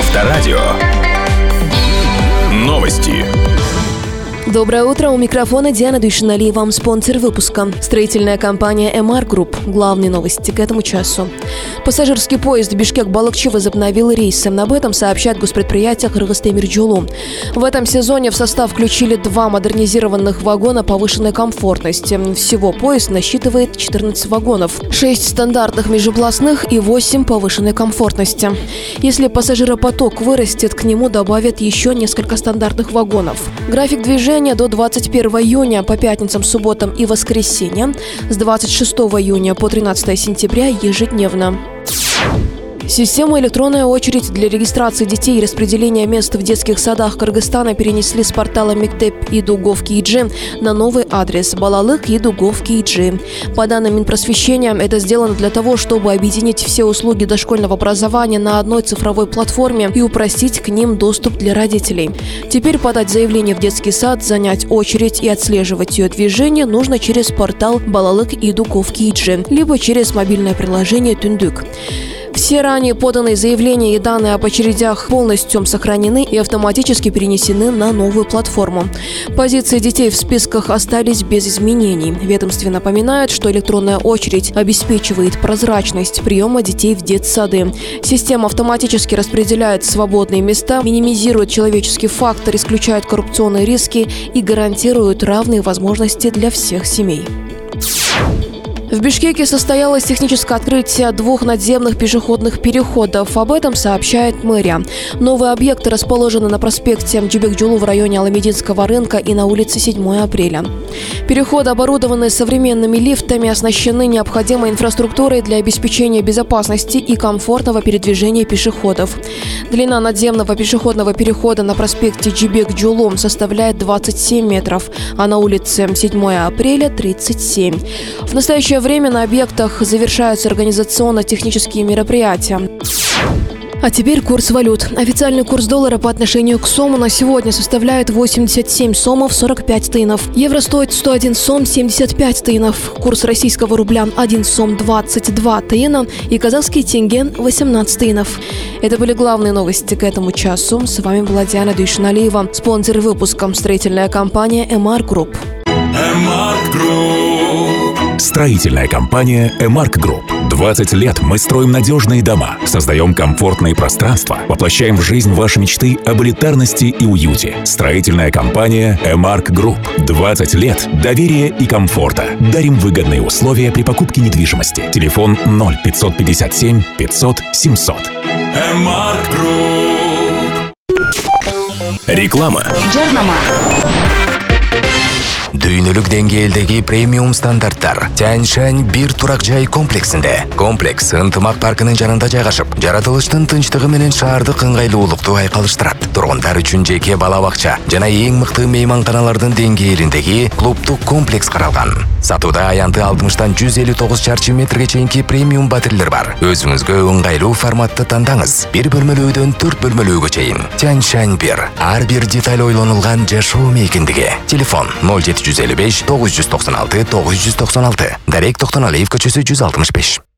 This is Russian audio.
Авторадио. Новости. Доброе утро, у микрофона Диана Душиналиева, спонсор выпуска. Строительная компания Эмарк Групп. Главные новости к этому часу. Пассажирский поезд Бишкек-Балыкчи возобновил рейсы. Об этом сообщает госпредприятие Кыргыз-Темир-Жолу. В этом сезоне в состав включили 2 модернизированных вагона повышенной комфортности. Всего поезд насчитывает 14 вагонов, 6 стандартных межеполосных и 8 повышенной комфортности. Если пассажиропоток вырастет, к нему добавят еще несколько стандартных вагонов. График движения до 21 июня по пятницам, субботам и воскресеньям, с 26 июня по 13 сентября ежедневно. Систему «Электронная очередь» для регистрации детей и распределения мест в детских садах Кыргызстана перенесли с портала Мектеп Иду Gov.kg на новый адрес Балалык Иду Gov.kg. По данным Минпросвещения, это сделано для того, чтобы объединить все услуги дошкольного образования на одной цифровой платформе и упростить к ним доступ для родителей. Теперь подать заявление в детский сад, занять очередь и отслеживать ее движение нужно через портал Балалык Иду Gov.kg, либо через мобильное приложение Түндүк. Все ранее поданные заявления и данные об очередях полностью сохранены и автоматически перенесены на новую платформу. Позиции детей в списках остались без изменений. Ведомство напоминает, что электронная очередь обеспечивает прозрачность приема детей в детсады. Система автоматически распределяет свободные места, минимизирует человеческий фактор, исключает коррупционные риски и гарантирует равные возможности для всех семей. В Бишкеке состоялось техническое открытие 2 надземных пешеходных переходов. Об этом сообщает мэрия. Новые объекты расположены на проспекте Джибек-Джулу в районе Аламединского рынка и на улице 7 апреля. Переходы оборудованы современными лифтами, оснащены необходимой инфраструктурой для обеспечения безопасности и комфортного передвижения пешеходов. Длина надземного пешеходного перехода на проспекте Джибек-Джулу составляет 27 метров, а на улице 7 апреля – 37. В настоящее время на объектах завершаются организационно-технические мероприятия. А теперь курс валют. Официальный курс доллара по отношению к сому на сегодня составляет 87 сомов 45 тыинов. Евро стоит 101 сом 75 тыинов. Курс российского рубля 1 сом 22 тыина и казахский тенге 18 тыинов. Это были главные новости к этому часу. С вами была Диана Душиналиева, спонсор выпуска строительная компания Эмарк Групп. Эмарк Групп. Строительная компания Эмарк Групп. 20 лет мы строим надежные дома, создаем комфортные пространства, воплощаем в жизнь ваши мечты об элитарности и уюте. Строительная компания Эмарк Групп. 20 лет доверия и комфорта. Дарим выгодные условия при покупке недвижимости. Телефон 0557 500 700. Эмарк Групп. Реклама. Дүйнөлүк деңгээлдеги премиум стандарттар Тянь-Шань бир турак жай комплексинде. Комплекс ынтымак паркынын жанында жайгашып, жаратылыштын тынчтыгы менен шаардык ыңгайлуулукту айкалыштырат. Тургундар үчүн жеке бала бакча жана эң мыкты мейманканалардын деңгээлиндеги клубдук комплекс каралган. Сатууда аянты 60-тан 159 чарчы метрге чейинки премиум батирлер бар. Өзүңүзгө ыңгайлуу форматты тандаңыз. 1 бөлмөлүүдөн 4 бөлмөлүүгө чейин. Тянь-Шань 1. Ар бир деталь ойлонулган жашоо мейкиндиги. Телефон 0755 996 996. Дарек Токтоналиев көчөсү 165.